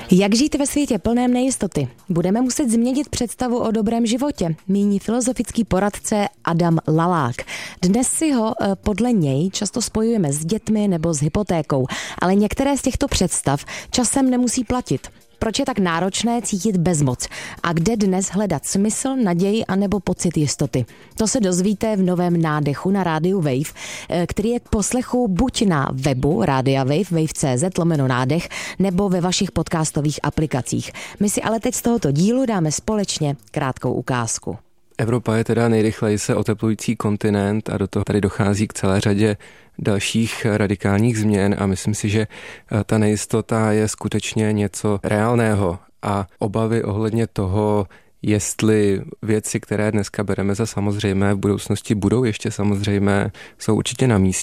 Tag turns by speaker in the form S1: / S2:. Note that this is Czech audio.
S1: Jak žít ve světě plném nejistoty? Budeme muset změnit představu o dobrém životě, míní filozofický poradce Adam Lalák. Dnes si ho podle něj často spojujeme s dětmi nebo s hypotékou, ale některé z těchto představ časem nemusí platit. Proč je tak náročné cítit bezmoc? A kde dnes hledat smysl, naději anebo pocit jistoty? To se dozvíte v novém nádechu na rádiu Wave, který je k poslechu buď na webu Rádia Wave, wave.cz/nádech, nebo ve vašich podcastových aplikacích. My si ale teď z tohoto dílu dáme společně krátkou ukázku.
S2: Evropa je teda nejrychleji se oteplující kontinent a do toho tady dochází k celé řadě dalších radikálních změn a myslím si, že ta nejistota je skutečně něco reálného a obavy ohledně toho, jestli věci, které dneska bereme za samozřejmé, v budoucnosti budou ještě samozřejmé, jsou určitě na místě.